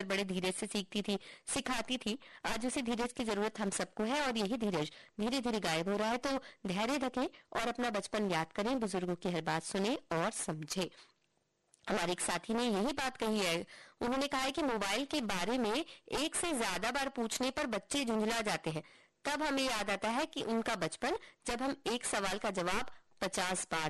बड़े धीरज से सीखती थी, सिखाती थी। आज उसी धीरज की जरूरत हम सबको है और यही धीरज धीरे धीरे गायब हो रहा है। तो धैर्य रखें और अपना बचपन याद करें, बुजुर्गों की हर बात सुने और समझे। हमारे एक साथी ने यही बात कही है। उन्होंने कहा है कि मोबाइल के बारे में एक से ज्यादा बार पूछने पर बच्चे झुंझला जाते हैं। तब हमें याद आता है कि उनका बचपन, जब हम एक सवाल का जवाब 50 बार